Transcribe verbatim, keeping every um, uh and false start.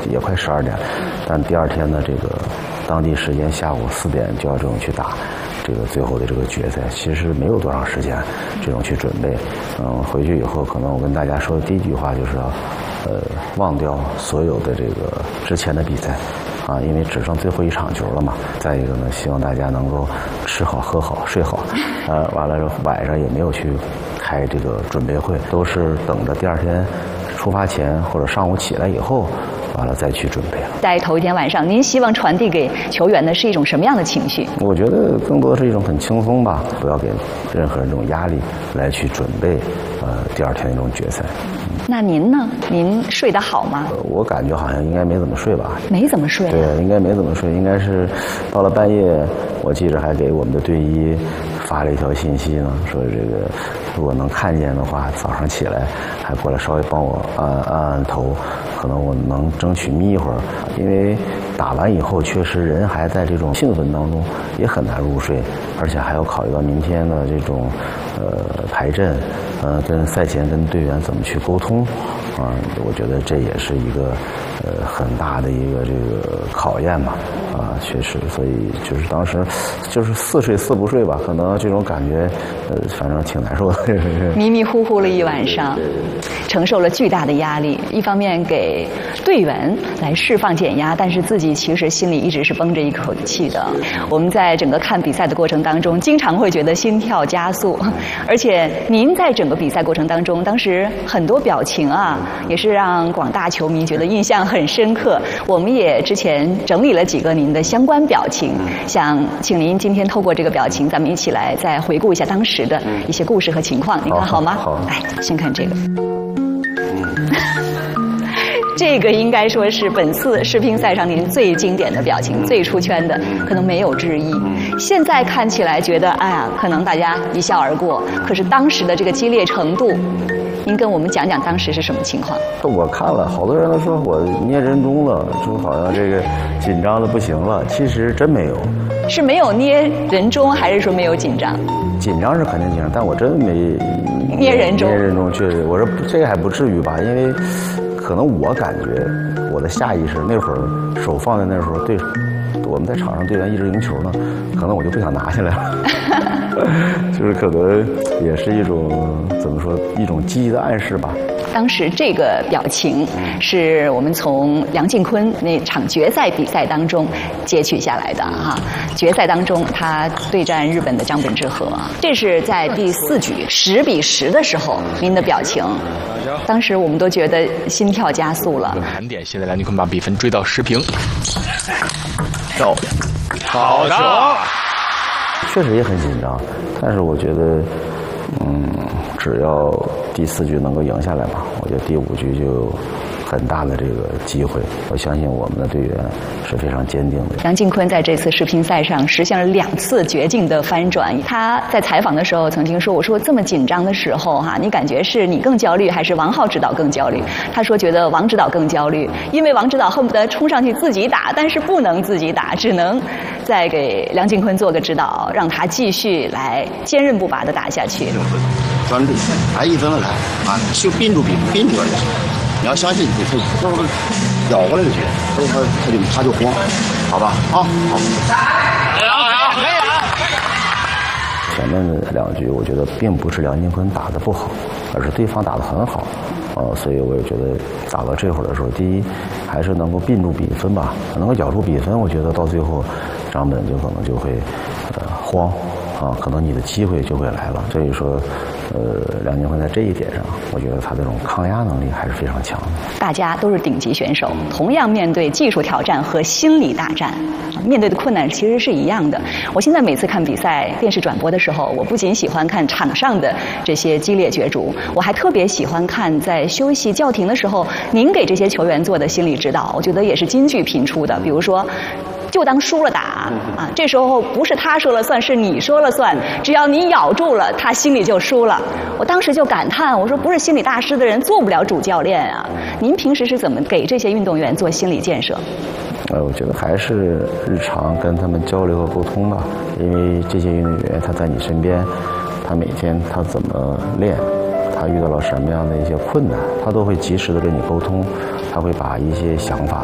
也快十二点，但第二天呢，这个当地时间下午四点就要这种去打这个最后的这个决赛，其实没有多长时间这种去准备。嗯，回去以后可能我跟大家说的第一句话就是要呃忘掉所有的这个之前的比赛。啊，因为只剩最后一场球了嘛。再一个呢，希望大家能够吃好、喝好、睡好。呃，完了晚上也没有去开这个准备会，都是等着第二天出发前或者上午起来以后，完了再去准备了。 在头一天晚上，您希望传递给球员的是一种什么样的情绪？ 我觉得更多的是一种很轻松吧，不要给任何人这种压力来去准备呃第二天的这种决赛。 那您呢？您睡得好吗？ 我感觉好像应该没怎么睡吧。 没怎么睡、啊。 对，应该没怎么睡，应该是到了半夜，我记着还给我们的队医发了一条信息呢，说这个如果能看见的话，早上起来还过来稍微帮我按按按头，可能我能争取眯一会儿，因为打完以后确实人还在这种兴奋当中，也很难入睡，而且还要考虑到明天的这种呃排阵。呃，跟赛前跟队员怎么去沟通，啊、呃，我觉得这也是一个呃很大的一个这个考验嘛，啊、呃，确实，所以就是当时就是似睡似不睡吧，可能这种感觉，呃，反正挺难受的。 迷迷糊糊了一晚上，承受了巨大的压力，一方面给队员来释放减压，但是自己其实心里一直是绷着一口气的。我们在整个看比赛的过程当中，经常会觉得心跳加速，而且您在整个比赛过程当中，当时很多表情啊，也是让广大球迷觉得印象很深刻。我们也之前整理了几个您的相关表情，想请您今天透过这个表情，咱们一起来再回顾一下当时的一些故事和情况，您看好吗？ 好。 来，先看这个。这个应该说是本次世乒赛上您最经典的表情，最出圈的，可能没有之一。现在看起来觉得，哎呀，可能大家一笑而过。可是当时的这个激烈程度，您跟我们讲讲当时是什么情况？ 我看了，好多人都说我捏人中了，就好像这个紧张的不行了。其实真没有。 是没有捏人中，还是说没有紧张？ 紧张是肯定紧张，但我真没捏人中。 捏人中确实，我说这个还不至于吧，因为。可能我感觉我的下意识那会儿手放在那时候，对，我们在场上队员一直赢球呢，可能我就不想拿下来了，就是可能也是一种怎么说一种积极的暗示吧。 当时这个表情是我们从梁靖昆那场决赛比赛当中截取下来的哈。决赛当中他对战日本的张本智和，这是在第四局十比十的时候您的表情。当时我们都觉得心跳加速了。 盘点，现在梁靖昆把比分追到十平。 漂亮，好球！确实也很紧张，但是我觉得，嗯，只要第四局能够赢下来吧，我觉得第五局就有很大的这个机会。我相信我们的队员是非常坚定的。 梁靖昆在这次世乒赛上实现了两次绝境的翻转。他在采访的时候曾经说：“我说这么紧张的时候哈、啊，你感觉是你更焦虑，还是王浩指导更焦虑？”他说：“觉得王指导更焦虑，因为王指导恨不得冲上去自己打，但是不能自己打，只能再给梁靖昆做个指导，让他继续来坚韧不拔地打下去。” 专注，来一分了来啊，就憋住憋憋住了就行。你要相信你，他到时候咬过来就行，到时候他就他就慌，好吧？啊，好。 可以啊。 前面的两局，我觉得并不是梁靖昆打得不好，而是对方打得很好。呃，所以我也觉得打到这会儿的时候，第一还是能够并住比分吧，能够咬住比分，我觉得到最后张本就可能就会呃慌啊，可能你的机会就会来了。所以说，呃，梁靖昆在这一点上，我觉得他这种抗压能力还是非常强的。 大家都是顶级选手，同样面对技术挑战和心理大战，面对的困难其实是一样的。我现在每次看比赛电视转播的时候，我不仅喜欢看场上的这些激烈角逐，我还特别喜欢看在休息叫停的时候，您给这些球员做的心理指导，我觉得也是金句频出的。比如说，就当输了打啊，这时候不是他说了算，是你说了算，只要你咬住了，他心里就输了。我当时就感叹，我说不是心理大师的人做不了主教练啊。您平时是怎么给这些运动员做心理建设？ 呃，我觉得还是日常跟他们交流和沟通吧，因为这些运动员他在你身边，他每天他怎么练，他遇到了什么样的一些困难，他都会及时的跟你沟通，他会把一些想法